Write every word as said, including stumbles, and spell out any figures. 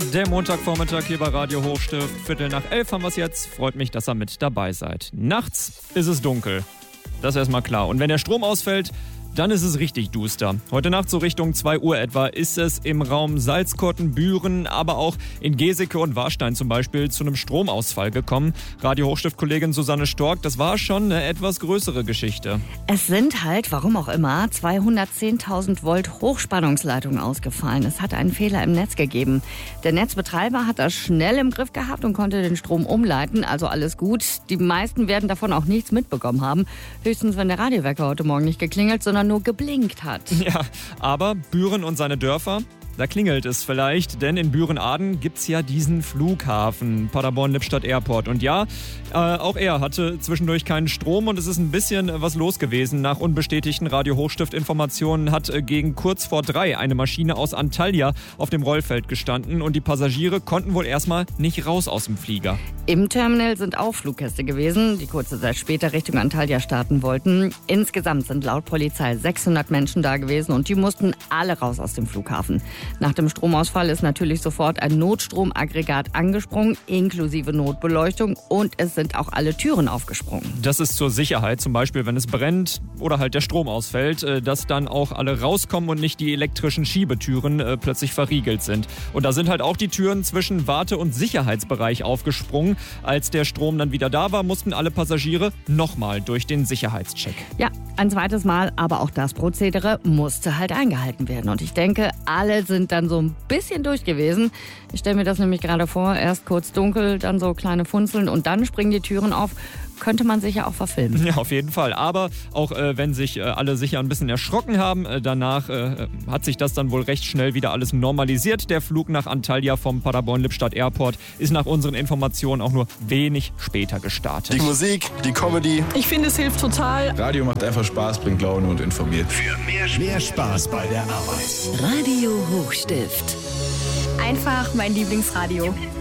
Der Montagvormittag hier bei Radio Hochstift. Viertel nach elf haben wir es jetzt. Freut mich, dass ihr mit dabei seid. Nachts ist es dunkel. Das ist erstmal klar. Und wenn der Strom ausfällt, dann ist es richtig duster. Heute Nacht so Richtung zwei Uhr etwa ist es im Raum Salzkotten, Büren, aber auch in Geseke und Warstein zum Beispiel zu einem Stromausfall gekommen. Radio Hochstift-Kollegin Susanne Stork, das war schon eine etwas größere Geschichte. Es sind halt, warum auch immer, zweihundertzehntausend Volt Hochspannungsleitungen ausgefallen. Es hat einen Fehler im Netz gegeben. Der Netzbetreiber hat das schnell im Griff gehabt und konnte den Strom umleiten, also alles gut. Die meisten werden davon auch nichts mitbekommen haben. Höchstens, wenn der Radiowecker heute Morgen nicht geklingelt, sondern nur geblinkt hat. Ja, aber Büren und seine Dörfer, da klingelt es vielleicht, denn in Büren-Aden gibt's ja diesen Flughafen, Paderborn-Lippstadt Airport. Und ja, äh, auch er hatte zwischendurch keinen Strom und es ist ein bisschen was los gewesen. Nach unbestätigten Radio-Hochstift-Informationen hat äh, gegen kurz vor drei eine Maschine aus Antalya auf dem Rollfeld gestanden und die Passagiere konnten wohl erstmal nicht raus aus dem Flieger. Im Terminal sind auch Fluggäste gewesen, die kurze Zeit später Richtung Antalya starten wollten. Insgesamt sind laut Polizei sechshundert Menschen da gewesen und die mussten alle raus aus dem Flughafen. Nach dem Stromausfall ist natürlich sofort ein Notstromaggregat angesprungen, inklusive Notbeleuchtung, und es sind auch alle Türen aufgesprungen. Das ist zur Sicherheit, zum Beispiel wenn es brennt oder halt der Strom ausfällt, dass dann auch alle rauskommen und nicht die elektrischen Schiebetüren äh, plötzlich verriegelt sind. Und da sind halt auch die Türen zwischen Warte- und Sicherheitsbereich aufgesprungen. Als der Strom dann wieder da war, mussten alle Passagiere nochmal durch den Sicherheitscheck. Ja, ein zweites Mal, aber auch das Prozedere musste halt eingehalten werden. Und ich denke, alle sind dann so ein bisschen durch gewesen. Ich stelle mir das nämlich gerade vor, erst kurz dunkel, dann so kleine Funzeln und dann springen die Türen auf. Könnte man sicher auch verfilmen. Ja, auf jeden Fall. Aber auch äh, wenn sich äh, alle sicher ein bisschen erschrocken haben, äh, danach äh, hat sich das dann wohl recht schnell wieder alles normalisiert. Der Flug nach Antalya vom Paderborn-Lippstadt Airport ist nach unseren Informationen auch nur wenig später gestartet. Die Musik, die Comedy. Ich finde, es hilft total. Radio macht einfach Spaß, bringt Laune und informiert. Für mehr, mehr Spaß bei der Arbeit. Radio Hochstift. Einfach mein Lieblingsradio.